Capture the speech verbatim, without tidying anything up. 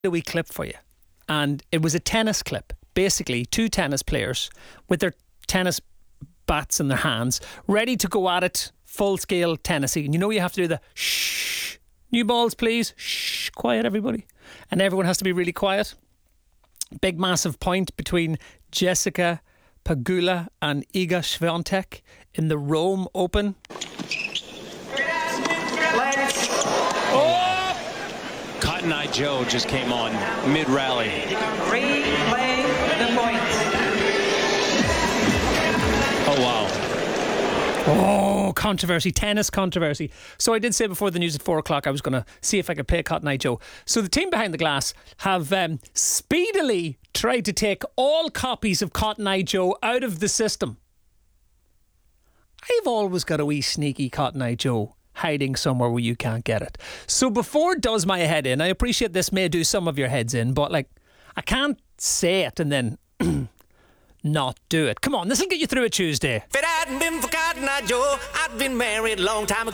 a wee clip for you. And it was a tennis clip. Basically, two tennis players with their tennis bats in their hands, ready to go at it, full-scale tennisy. And you know you have to do the shh, new balls please, shh, quiet everybody. And everyone has to be really quiet. Big massive point between Jessica Pegula and Iga Swiatek in the Rome Open. Oh! Cotton Eye Joe just came on mid-rally. Replay the point. Oh, wow. Oh, controversy, tennis controversy. So I did say before the news at four o'clock I was going to see if I could play Cotton Eye Joe. So the team behind the glass have um, speedily tried to take all copies of Cotton Eye Joe out of the system. I've always got a wee sneaky Cotton Eye Joe hiding somewhere where you can't get it. So before it does my head in, I appreciate this may do some of your heads in, but like, I can't say it and then not do it. Come on, this will get you through a Tuesday. If it hadn't been for Cotton Eye Joe, I'd been married a long time ago.